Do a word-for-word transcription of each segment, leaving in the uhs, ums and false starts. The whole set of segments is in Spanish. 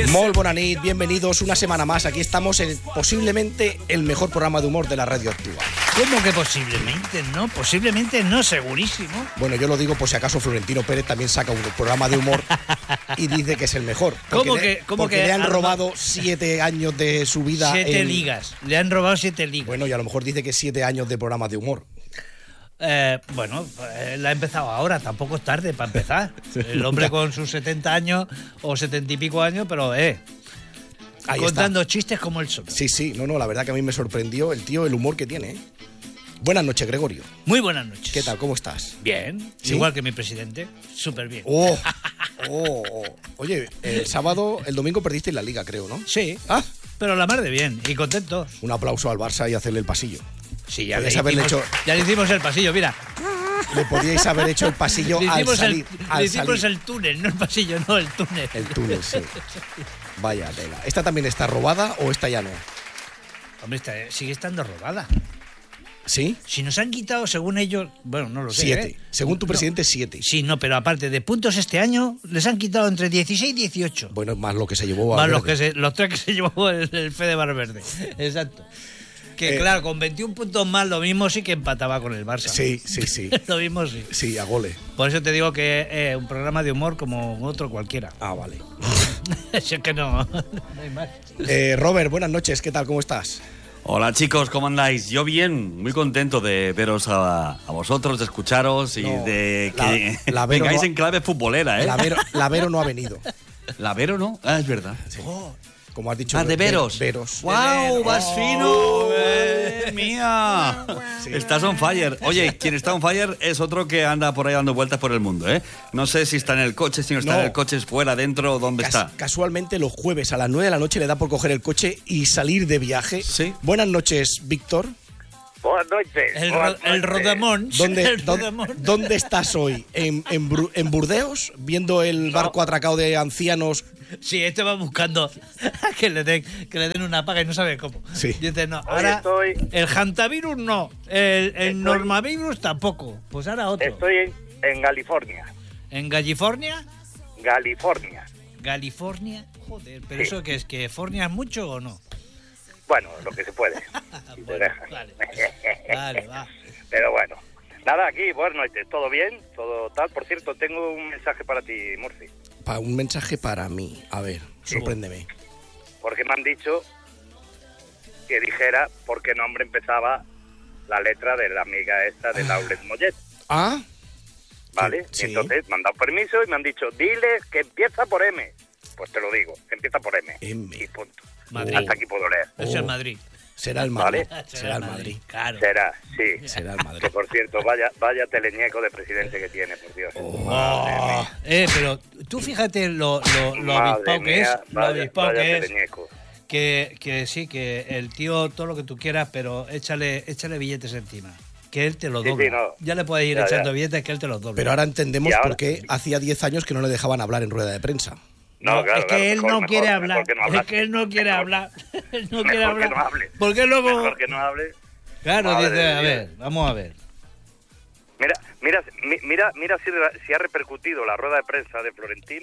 Molt bona nit, bienvenidos una semana más. Aquí estamos en posiblemente el mejor programa de humor de la radio activa. ¿Cómo que posiblemente no? Posiblemente no, segurísimo. Bueno, yo lo digo por si acaso Florentino Pérez también saca un programa de humor y dice que es el mejor. ¿Cómo le, que, cómo porque que le han arma... robado siete años de su vida. Siete en... ligas. Le han robado siete ligas. Bueno, y a lo mejor dice que siete años de programa de humor. Eh, bueno, eh, la ha empezado ahora, tampoco es tarde para empezar. El hombre con sus setenta años o setenta y pico años, pero eh, Ahí contando está. chistes como el sol. Sí, sí, no, no, la verdad que a mí me sorprendió el tío, el humor que tiene, ¿eh? Buenas noches, Gregorio. Muy buenas noches. ¿Qué tal? ¿Cómo estás? Bien, ¿Sí? igual que mi presidente, súper bien. Oh, oh, oh. Oye, el sábado, el domingo perdisteis la liga, creo, ¿no? Sí, Ah, pero la mar de bien y contentos. un aplauso al Barça y hacerle el pasillo. Sí, ya le, Podíais haberle hicimos, hecho- ya le hicimos el pasillo, mira. Le podíais haber hecho el pasillo Le al hicimos, salir. el, al le hicimos salir. el túnel, no el pasillo, no el túnel. El túnel, sí. Vaya tela. ¿Esta también está robada o esta ya no? Hombre, está, sigue estando robada. ¿Sí? Si nos han quitado, según ellos, bueno, no lo sé. Siete. ¿eh? Según tu No. presidente, siete. Sí, no, pero aparte de puntos este año, les han quitado entre dieciséis y dieciocho. Bueno, más lo que se llevó a Más los, que se, los tres que se llevó el, el Fede Valverde. Exacto. Que Eh, claro, con veintiún puntos más, lo mismo sí que empataba con el Barça. Sí, sí, sí. Lo mismo sí. Sí, a gole. Por eso te digo que es eh, un programa de humor como otro cualquiera. Ah, vale. Si es que no, no hay más. Eh, Robert, buenas noches. ¿Qué tal? ¿Cómo estás? Hola chicos, ¿cómo andáis? Yo bien, muy contento de veros a, a vosotros, de escucharos y No, de la- que la Vero vengáis no- en clave futbolera, ¿eh? La Vero, la Vero no ha venido. ¿La Vero no? Ah, es verdad. Oh, Como has dicho. Ah, de Ve- Veros. Veros. ¡Wow! ¡Vas Oh. fino! ¡Madre mía! Sí. Estás on fire. Oye, quien está on fire es otro que anda por ahí dando vueltas por el mundo, ¿eh? No sé si está en el coche, si no está No. en el coche, es fuera, dentro, ¿dónde Cas- está? Casualmente los jueves a las nueve de la noche le da por coger el coche y salir de viaje. Sí. Buenas noches, Víctor. Buenas noches. el, buenas ro- el noches. Rodemont. ¿Dónde, el dónde, Rodemont. dónde estás hoy? ¿En, en, Bru- en Burdeos? ¿Viendo el barco atracado de ancianos? Sí, este va buscando que le den, que le den una paga y no sabe cómo. Sí. Dice, no, Hoy ahora estoy- el hantavirus no, el, el Estoy- normavirus tampoco. Pues ahora otro. Estoy en, en California. ¿En California? California. ¿California? Joder, pero Sí. eso que es que Fornia es mucho o no? Bueno, lo que se puede. Si te Bueno, dejan. vale. Vale, va. Pero bueno. Nada, aquí, buenas noches. ¿Todo bien? ¿Todo tal? Por cierto, tengo un mensaje para ti, Murphy. Pa- un mensaje para mí. A ver, sorpréndeme. Porque me han dicho que dijera por qué nombre empezaba la letra de la amiga esta de Laulet Mollet. Ah, ¿Vale? Sí. Y entonces me han dado permiso y me han dicho, dile que empieza por M. Pues te lo digo, que empieza por M. M. Y punto. Madrid. Hasta aquí puedo leer. Es Oh. el Madrid. será el Madrid. Vale. Será el Madrid. Claro. Será, sí. Será el Que Madrid. por cierto, vaya vaya teleñeco de presidente que tiene, por Dios. Oh. Eh, pero tú fíjate lo, lo, lo Madre avispado que es, mía, lo vaya, avispado vaya que es, teleñeco. que, que sí, que el tío todo lo que tú quieras, pero échale, échale billetes encima. Que él te lo Sí, dobla. sí, no. Ya le puedes ir Ya, echando ya. billetes que él te los dobla. Pero ahora entendemos Y ahora- por qué hacía diez años que no le dejaban hablar en rueda de prensa. No, No, claro, es que claro, él mejor, no mejor, quiere mejor hablar. que no es hablase. que él no quiere Mejor- hablar. Él no mejor quiere que hablar. no hable. Porque luego. Mejor que no hable. Claro, Madre dice, de a Dios. ver, vamos a ver. Mira, mira, mi- mira, mira si, si ha repercutido la rueda de prensa de Florentino,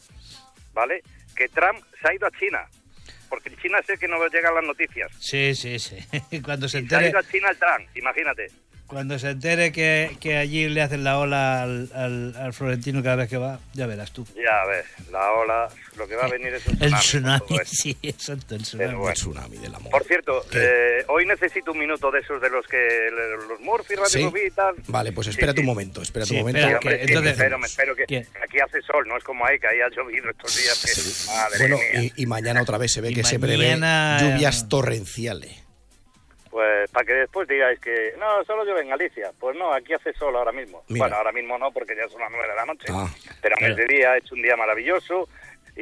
¿vale? Que Trump se ha ido a China. Porque en China sé que no llegan las noticias. Sí, sí, sí. Cuando se Y se ha entere, ido a China el Trump, imagínate. cuando se entere que, que allí le hacen la ola al, al, al Florentino cada vez que va, ya verás tú. Ya ves, la ola, lo que va a venir es un El tsunami. tsunami, todo esto. sí, exacto, el Pero tsunami. bueno. El tsunami del amor. Por cierto, ¿Qué? eh, hoy necesito un minuto de esos de los que los Murphy, Radio ¿Sí? Movie y tal. Vale, pues Sí, espérate sí. un momento, espérate Sí, un momento. Sí, espera, hombre, que- sí, entonces- me espero, me espero que, ¿Qué? que aquí hace sol, no es como ahí, que ahí ha llovido estos días. Que, Sí. madre Bueno, mía. y, y mañana otra vez se ve Y que se prevé mañana- lluvias torrenciales. Pues para que después digáis que no, solo llueve en Galicia. Pues no, aquí hace sol ahora mismo. Mira. Bueno, ahora mismo no, porque ya son las nueve de la noche. Ah, pero a claro. mediodía ha hecho un día maravilloso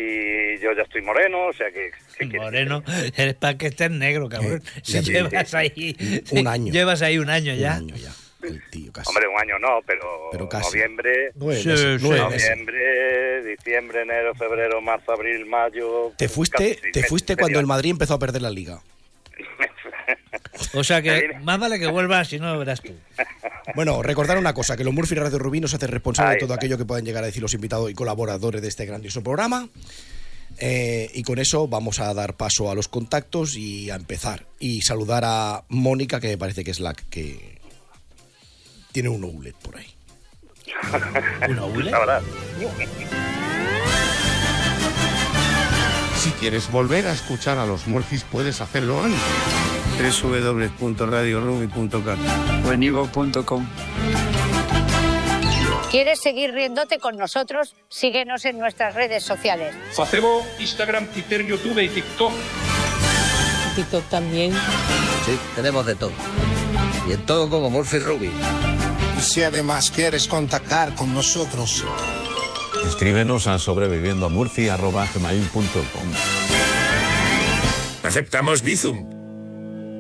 y yo ya estoy moreno, o sea que... ¿qué quieres? Moreno, eres para que estés negro, cabrón. Eh, Si ya te llevas ahí Un año. Llevas ahí un año ya. Un año ya. El tío, casi. Hombre, un año no, pero, Pero casi. noviembre, Nueve Sí, meses, sí. nueve meses. noviembre, diciembre, enero, febrero, marzo, abril, mayo... Te fuiste, casi seis te meses, fuiste cuando sería. el Madrid empezó a perder la liga. O sea Me que viene- más vale que vuelvas si no verás tú. Bueno, recordar una cosa, que los Murphy Radio Rubí nos hace responsable Ahí de todo está. aquello que puedan llegar a decir los invitados y colaboradores de este grandioso programa. Eh, y con eso vamos a dar paso a los contactos y a empezar. Y saludar a Mónica, que me parece que es la que tiene un outlet por ahí. ¿Un outlet? La verdad. Si quieres volver a escuchar a los Murphys, puedes hacerlo antes. doble u doble u doble u punto radio ruby punto cat o en ivo punto com. ¿Quieres seguir riéndote con nosotros? Síguenos en nuestras redes sociales. Facemos Instagram, Twitter, YouTube y TikTok. TikTok también. Sí, tenemos de todo. Y en todo como Murphy Ruby. Y si además quieres contactar con nosotros, escríbenos a sobreviviendomurphy arroba gmail punto com. Aceptamos Bizum.